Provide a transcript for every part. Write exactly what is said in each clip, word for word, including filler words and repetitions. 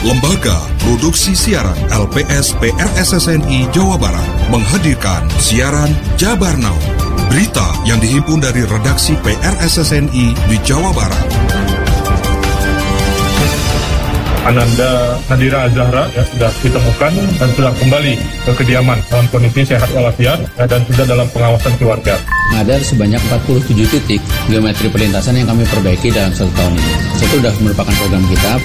Lembaga Produksi Siaran L P S P R S S N I Jawa Barat menghadirkan siaran Jabar Now. Berita yang dihimpun dari redaksi P R S S N I di Jawa Barat. Ananda Nadira Azahra ya, sudah ditemukan dan sudah kembali ke kediaman dalam kondisi sehat walafiat ya, dan sudah dalam pengawasan keluarga. Ada sebanyak empat puluh tujuh titik geometri perlintasan yang kami perbaiki dalam satu tahun ini. Itu sudah merupakan program kita.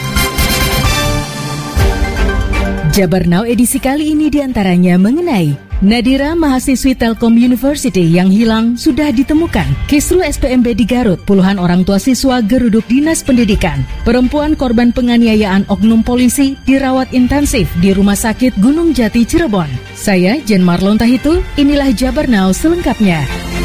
Jabar Now edisi kali ini diantaranya mengenai Nadira, mahasiswi Telkom University yang hilang sudah ditemukan. Kisru S P M B di Garut, puluhan orang tua siswa geruduk Dinas Pendidikan. Perempuan korban penganiayaan oknum polisi dirawat intensif di Rumah Sakit Gunung Jati, Cirebon. Saya Jen Marlon Tahitu, inilah Jabar Now selengkapnya.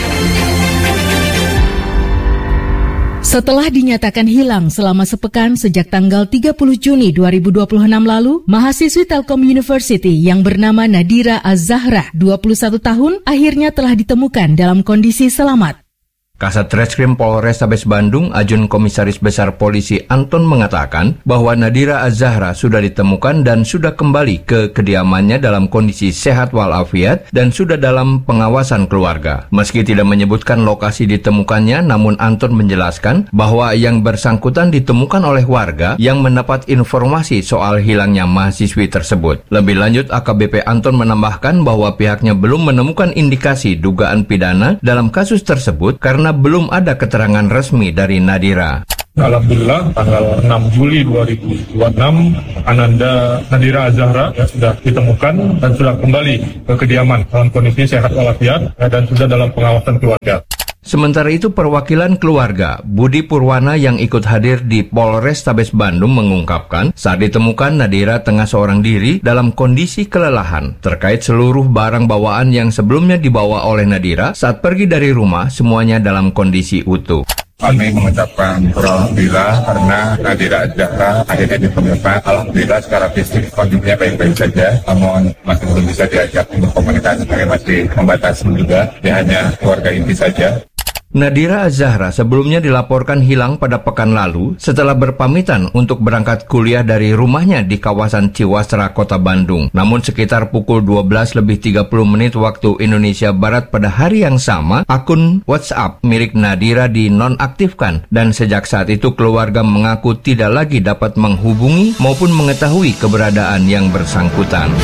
Setelah dinyatakan hilang selama sepekan sejak tanggal tiga puluh Juni dua ribu dua puluh enam lalu, mahasiswi Telkom University yang bernama Nadira Azahra, dua puluh satu tahun, akhirnya telah ditemukan dalam kondisi selamat. Kasat Reskrim Polrestabes Bandung, Ajun Komisaris Besar Polisi Anton mengatakan bahwa Nadira Azahra sudah ditemukan dan sudah kembali ke kediamannya dalam kondisi sehat walafiat dan sudah dalam pengawasan keluarga. Meski tidak menyebutkan lokasi ditemukannya, namun Anton menjelaskan bahwa yang bersangkutan ditemukan oleh warga yang mendapat informasi soal hilangnya mahasiswi tersebut. Lebih lanjut, A K B P Anton menambahkan bahwa pihaknya belum menemukan indikasi dugaan pidana dalam kasus tersebut karena belum ada keterangan resmi dari Nadira. Alhamdulillah, tanggal enam Juli dua ribu dua puluh enam, Ananda Nadira Azahra ya, sudah ditemukan dan sudah kembali ke kediaman dalam kondisi sehat walafiat ya, dan sudah dalam pengawasan keluarga. Sementara itu, perwakilan keluarga Budi Purwana yang ikut hadir di Polrestabes Bandung mengungkapkan saat ditemukan Nadira tengah seorang diri dalam kondisi kelelahan terkait seluruh barang bawaan yang sebelumnya dibawa oleh Nadira saat pergi dari rumah, semuanya dalam kondisi utuh. Kami mengucapkan alhamdulillah karena Nadira Azahra akhirnya ditemukan. Alhamdulillah secara fisik kondisinya baik-baik saja, namun masih belum bisa diajak untuk komunikasi karena masih membatasi juga. Dia hanya keluarga inti saja. Nadira Azahra sebelumnya dilaporkan hilang pada pekan lalu setelah berpamitan untuk berangkat kuliah dari rumahnya di kawasan Ciwasra, Kota Bandung. Namun sekitar pukul dua belas lebih tiga puluh menit waktu Indonesia Barat pada hari yang sama, akun WhatsApp milik Nadira dinonaktifkan dan sejak saat itu keluarga mengaku tidak lagi dapat menghubungi maupun mengetahui keberadaan yang bersangkutan.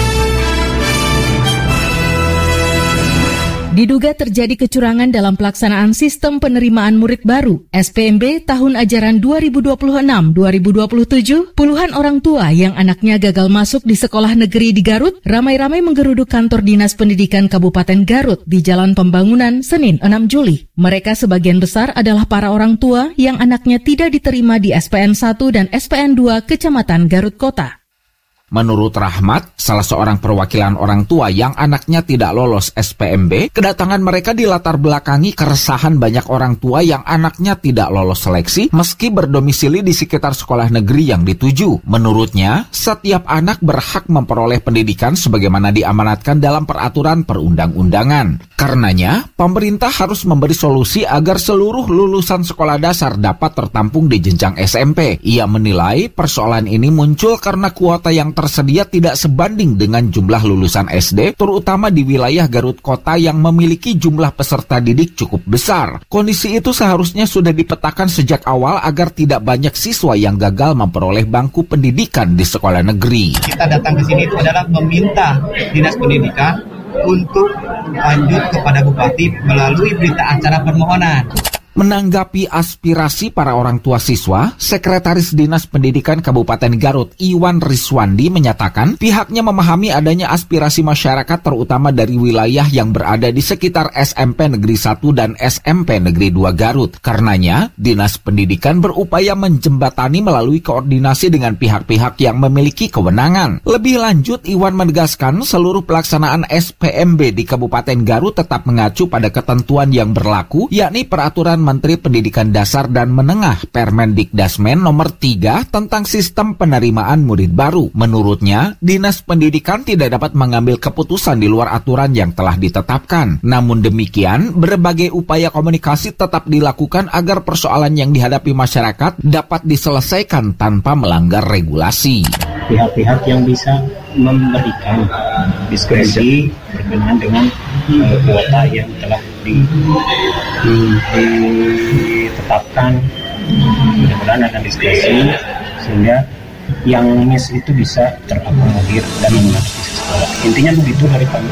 Diduga terjadi kecurangan dalam pelaksanaan sistem penerimaan murid baru S P M B tahun ajaran dua ribu dua puluh enam dua ribu dua puluh tujuh. Puluhan orang tua yang anaknya gagal masuk di sekolah negeri di Garut ramai-ramai menggeruduk kantor Dinas Pendidikan Kabupaten Garut di Jalan Pembangunan Senin enam Juli. Mereka sebagian besar adalah para orang tua yang anaknya tidak diterima di S P N satu dan S P N dua Kecamatan Garut Kota. Menurut Rahmat, salah seorang perwakilan orang tua yang anaknya tidak lolos S P M B, kedatangan mereka dilatar belakangi keresahan banyak orang tua yang anaknya tidak lolos seleksi meski berdomisili di sekitar sekolah negeri yang dituju. Menurutnya, setiap anak berhak memperoleh pendidikan sebagaimana diamanatkan dalam peraturan perundang-undangan. Karenanya, pemerintah harus memberi solusi agar seluruh lulusan sekolah dasar dapat tertampung di jenjang S M P. Ia menilai persoalan ini muncul karena kuota yang tersedia tidak sebanding dengan jumlah lulusan S D, terutama di wilayah Garut Kota yang memiliki jumlah peserta didik cukup besar. Kondisi itu seharusnya sudah dipetakan sejak awal agar tidak banyak siswa yang gagal memperoleh bangku pendidikan di sekolah negeri. Kita datang ke sini itu adalah meminta Dinas Pendidikan untuk lanjut kepada Bupati melalui berita acara permohonan. Menanggapi aspirasi para orang tua siswa, Sekretaris Dinas Pendidikan Kabupaten Garut Iwan Riswandi menyatakan pihaknya memahami adanya aspirasi masyarakat terutama dari wilayah yang berada di sekitar S M P Negeri satu dan S M P Negeri dua Garut. Karenanya, Dinas Pendidikan berupaya menjembatani melalui koordinasi dengan pihak-pihak yang memiliki kewenangan. Lebih lanjut, Iwan menegaskan seluruh pelaksanaan S P M B di Kabupaten Garut tetap mengacu pada ketentuan yang berlaku, yakni peraturan Menteri Pendidikan Dasar dan Menengah Permendikdasmen nomor tiga tentang sistem penerimaan murid baru. Menurutnya, Dinas Pendidikan tidak dapat mengambil keputusan di luar aturan yang telah ditetapkan. Namun demikian, berbagai upaya komunikasi tetap dilakukan agar persoalan yang dihadapi masyarakat dapat diselesaikan tanpa melanggar regulasi. pihak-pihak yang bisa memberikan diskresi berkenaan dengan uh, kuota yang telah di, di, ditetapkan. Mudah-mudahan ada diskresi sehingga yang miss itu bisa terakomodir dan mengatasi sekolah. Intinya begitu dari kami.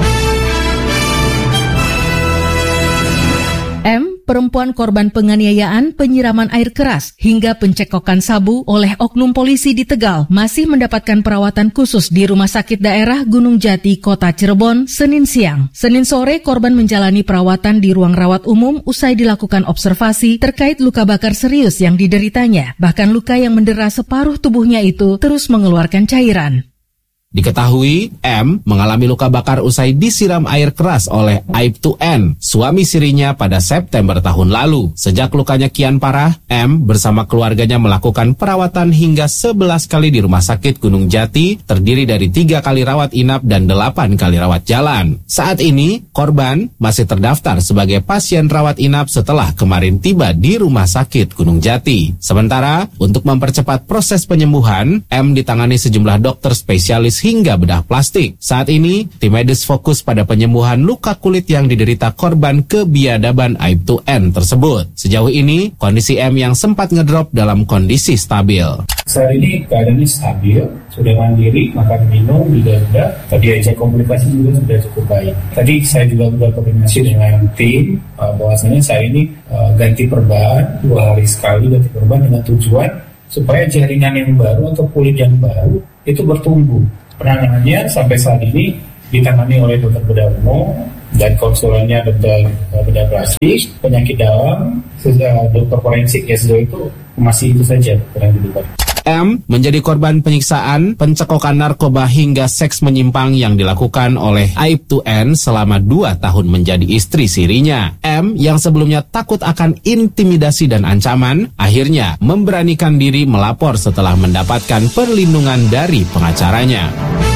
M, perempuan korban penganiayaan, penyiraman air keras, hingga pencekokan sabu oleh oknum polisi di Tegal masih mendapatkan perawatan khusus di Rumah Sakit Daerah Gunung Jati, Kota Cirebon, Senin siang. Senin sore, korban menjalani perawatan di ruang rawat umum usai dilakukan observasi terkait luka bakar serius yang dideritanya. Bahkan luka yang mendera separuh tubuhnya itu terus mengeluarkan cairan. Diketahui, M mengalami luka bakar usai disiram air keras oleh Aibtu N, suami sirinya pada September tahun lalu. Sejak lukanya kian parah, M bersama keluarganya melakukan perawatan hingga sebelas kali di Rumah Sakit Gunung Jati, terdiri dari tiga kali rawat inap dan delapan kali rawat jalan. Saat ini, korban masih terdaftar sebagai pasien rawat inap setelah kemarin tiba di Rumah Sakit Gunung Jati. Sementara, untuk mempercepat proses penyembuhan, M ditangani sejumlah dokter spesialis hingga bedah plastik. Saat ini, tim medis fokus pada penyembuhan luka kulit yang diderita korban kebiadaban Aibtu N tersebut. Sejauh ini, kondisi M yang sempat ngedrop dalam kondisi stabil. Saat ini keadaannya stabil, sudah mandiri, makan minum, juga sudah. Tadi cek komplikasi juga sudah cukup baik. Tadi saya juga sudah koordinasi dengan tim, uh, bahwasanya saya ini uh, ganti perban, dua hari sekali ganti perban dengan tujuan supaya jaringan yang baru atau kulit yang baru itu bertumbuh. Penanganannya sampai saat ini ditangani oleh dokter bedah umum dan konsulennya dokter bedah plastik, penyakit dalam, dokter forensik S D O itu masih itu saja yang dilibatkan. M menjadi korban penyiksaan, pencekokan narkoba hingga seks menyimpang yang dilakukan oleh Aibtu N selama dua tahun menjadi istri sirinya. M yang sebelumnya takut akan intimidasi dan ancaman, akhirnya memberanikan diri melapor setelah mendapatkan perlindungan dari pengacaranya.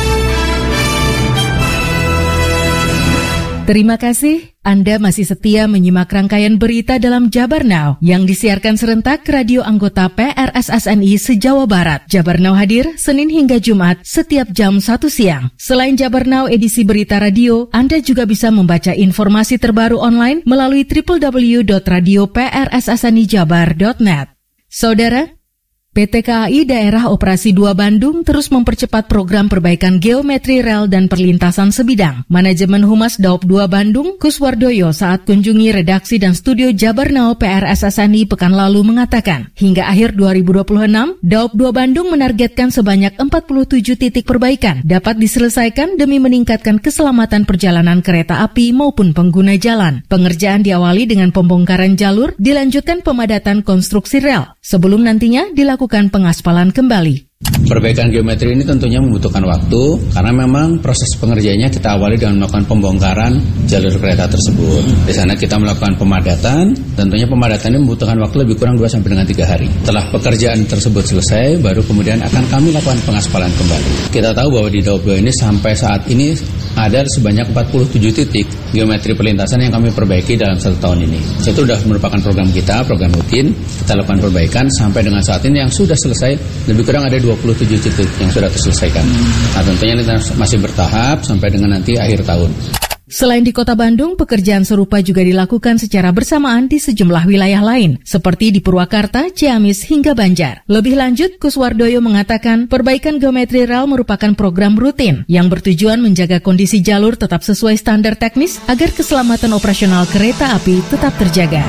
Terima kasih. Anda masih setia menyimak rangkaian berita dalam Jabar Now yang disiarkan serentak radio anggota P R S S N I se-Jawa Barat. Jabar Now hadir Senin hingga Jumat setiap jam satu siang. Selain Jabar Now edisi berita radio, Anda juga bisa membaca informasi terbaru online melalui w w w dot radio p r s s n i jabar dot net. Saudara, P T K A I Daerah Operasi dua Bandung terus mempercepat program perbaikan geometri rel dan perlintasan sebidang. Manajemen Humas Daop dua Bandung, Kuswardoyo, saat kunjungi redaksi dan studio Jabar Now P R S S N I pekan lalu mengatakan, hingga akhir dua ribu dua puluh enam, Daop dua Bandung menargetkan sebanyak empat puluh tujuh titik perbaikan dapat diselesaikan demi meningkatkan keselamatan perjalanan kereta api maupun pengguna jalan. Pengerjaan diawali dengan pembongkaran jalur, dilanjutkan pemadatan konstruksi rel, sebelum nantinya dilakukan Lakukan pengaspalan kembali. Perbaikan geometri ini tentunya membutuhkan waktu karena memang proses pengerjaannya kita awali dengan melakukan pembongkaran jalur kereta tersebut. Di sana kita melakukan pemadatan, tentunya pemadatan ini membutuhkan waktu lebih kurang dua sampai dengan tiga hari. Setelah pekerjaan tersebut selesai, baru kemudian akan kami lakukan pengaspalan kembali. Kita tahu bahwa di Daop dua ini sampai saat ini ada sebanyak empat puluh tujuh titik geometri perlintasan yang kami perbaiki dalam satu tahun ini. Itu sudah merupakan program kita, program rutin. Kita lakukan perbaikan sampai dengan saat ini yang sudah selesai lebih kurang ada dua puluh tujuh titik yang sudah terselesaikan. Nah, tentunya ini masih bertahap sampai dengan nanti akhir tahun. Selain di Kota Bandung, pekerjaan serupa juga dilakukan secara bersamaan di sejumlah wilayah lain, seperti di Purwakarta, Ciamis, hingga Banjar. Lebih lanjut, Kuswardoyo mengatakan perbaikan geometri rel merupakan program rutin yang bertujuan menjaga kondisi jalur tetap sesuai standar teknis agar keselamatan operasional kereta api tetap terjaga.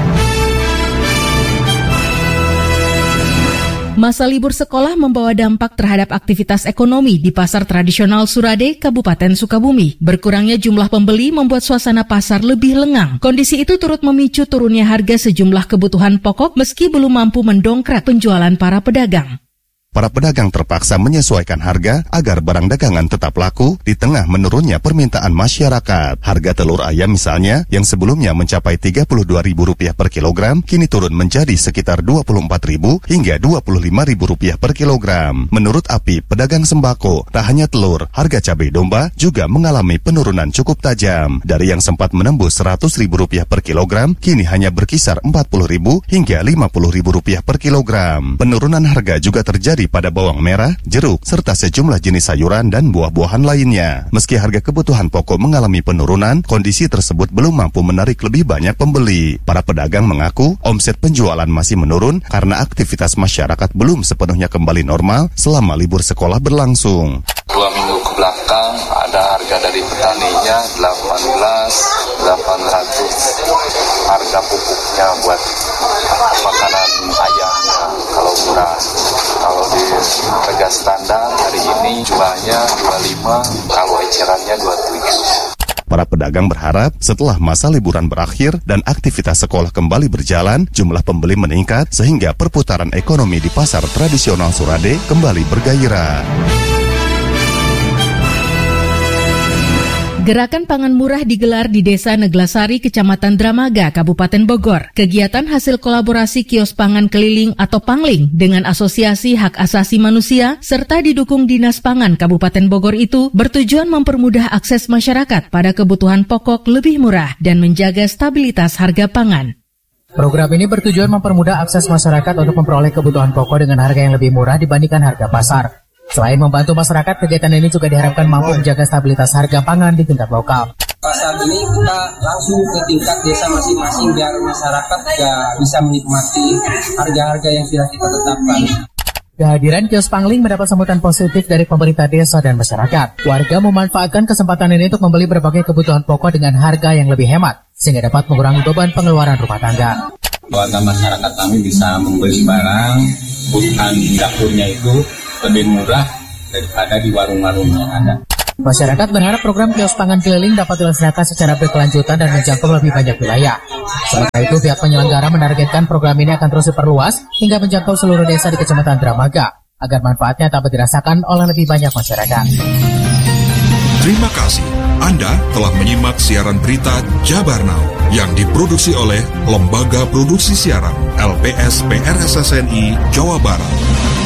Masa libur sekolah membawa dampak terhadap aktivitas ekonomi di pasar tradisional Surade, Kabupaten Sukabumi. Berkurangnya jumlah pembeli membuat suasana pasar lebih lengang. Kondisi itu turut memicu turunnya harga sejumlah kebutuhan pokok meski belum mampu mendongkrak penjualan para pedagang. Para pedagang terpaksa menyesuaikan harga agar barang dagangan tetap laku di tengah menurunnya permintaan masyarakat. Harga telur ayam misalnya, yang sebelumnya mencapai tiga puluh dua ribu rupiah per kilogram, kini turun menjadi sekitar dua puluh empat ribu hingga dua puluh lima ribu rupiah per kilogram. Menurut Api, pedagang sembako, tak hanya telur, harga cabai domba juga mengalami penurunan cukup tajam. Dari yang sempat menembus seratus ribu rupiah per kilogram, kini hanya berkisar empat puluh ribu hingga lima puluh ribu rupiah per kilogram. Penurunan harga juga terjadi terdiri pada bawang merah, jeruk, serta sejumlah jenis sayuran dan buah-buahan lainnya. Meski harga kebutuhan pokok mengalami penurunan, kondisi tersebut belum mampu menarik lebih banyak pembeli. Para pedagang mengaku omset penjualan masih menurun karena aktivitas masyarakat belum sepenuhnya kembali normal selama libur sekolah berlangsung. Dua minggu ke belakang ada harga dari petaninya delapan belas, delapan ratus harga pupuknya buat makanan ayamnya kalau murah. Kalau di harga standar hari ini jualnya dua puluh lima, kalau ecerannya dua puluh tujuh. Para pedagang berharap setelah masa liburan berakhir dan aktivitas sekolah kembali berjalan, jumlah pembeli meningkat sehingga perputaran ekonomi di pasar tradisional Surade kembali bergairah. Gerakan Pangan Murah digelar di Desa Neglasari, Kecamatan Dramaga, Kabupaten Bogor. Kegiatan hasil kolaborasi kios pangan keliling atau Pangling dengan Asosiasi Hak Asasi Manusia serta didukung Dinas Pangan Kabupaten Bogor itu bertujuan mempermudah akses masyarakat pada kebutuhan pokok lebih murah dan menjaga stabilitas harga pangan. Program ini bertujuan mempermudah akses masyarakat untuk memperoleh kebutuhan pokok dengan harga yang lebih murah dibandingkan harga pasar. Selain membantu masyarakat, kegiatan ini juga diharapkan mampu menjaga stabilitas harga pangan di tingkat lokal. Saat ini kita langsung ke tingkat desa masing-masing biar masyarakat ya bisa menikmati harga-harga yang sudah kita tetapkan. Kehadiran kios Pangling mendapat sambutan positif dari pemerintah desa dan masyarakat. Warga memanfaatkan kesempatan ini untuk membeli berbagai kebutuhan pokok dengan harga yang lebih hemat, sehingga dapat mengurangi beban pengeluaran rumah tangga. Warga masyarakat kami bisa membeli barang, kebutuhan dapurnya itu lebih murah daripada di warung-warung yang ada. Masyarakat berharap program kios pangan keliling dapat dilaksanakan secara berkelanjutan dan menjangkau lebih banyak wilayah. Sementara itu, pihak penyelenggara menargetkan program ini akan terus diperluas hingga menjangkau seluruh desa di Kecamatan Dramaga, agar manfaatnya dapat dirasakan oleh lebih banyak masyarakat. Terima kasih. Anda telah menyimak siaran berita Jabar Now yang diproduksi oleh Lembaga Produksi Siaran L P S P R S S N I Jawa Barat.